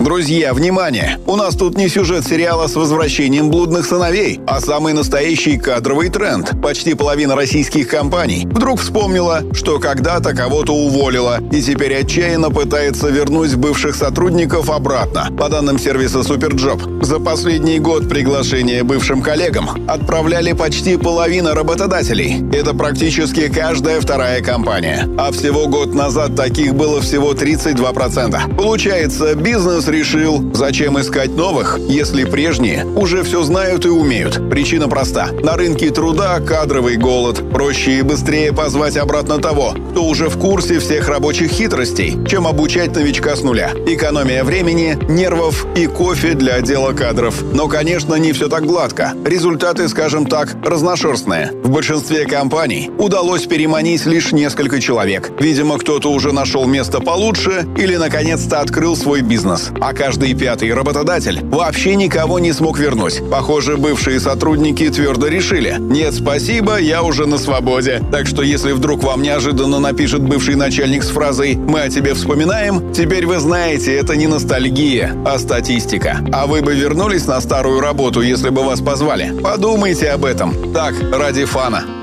Друзья, внимание! У нас тут не сюжет сериала с возвращением блудных сыновей, а самый настоящий кадровый тренд. Почти половина российских компаний вдруг вспомнила, что когда-то кого-то уволила, и теперь отчаянно пытается вернуть бывших сотрудников обратно. По данным сервиса Superjob, за последний год приглашения бывшим коллегам отправляли почти половина работодателей. Это практически каждая вторая компания. А всего год назад таких было всего 32%. Получается, бизнес решил, зачем искать новых, если прежние уже все знают и умеют. Причина проста. На рынке труда кадровый голод. Проще и быстрее позвать обратно того, кто уже в курсе всех рабочих хитростей, чем обучать новичка с нуля. Экономия времени, нервов и кофе для отдела кадров. Но, конечно, не все так гладко. Результаты, скажем так, разношерстные. В большинстве компаний удалось переманить лишь несколько человек. Видимо, кто-то уже нашел место получше или, наконец-то, открыл свой бизнес. А каждый пятый работодатель вообще никого не смог вернуть. Похоже, бывшие сотрудники твердо решили: нет, спасибо, я уже на свободе. Так что если вдруг вам неожиданно напишет бывший начальник с фразой «мы о тебе вспоминаем», теперь вы знаете, это не ностальгия, а статистика. А вы бы вернулись на старую работу, если бы вас позвали? Подумайте об этом. Так, ради фана.